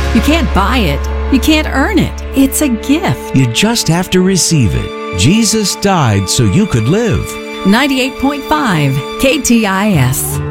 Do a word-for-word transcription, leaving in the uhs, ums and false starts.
You can't buy it. You can't earn it. It's a gift. You just have to receive it. Jesus died so you could live. ninety-eight point five K T I S.